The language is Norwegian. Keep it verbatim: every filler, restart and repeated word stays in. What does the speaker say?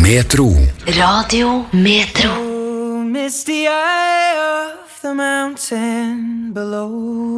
Metro. Radio Metro. Oh, misty eye of the mountain below.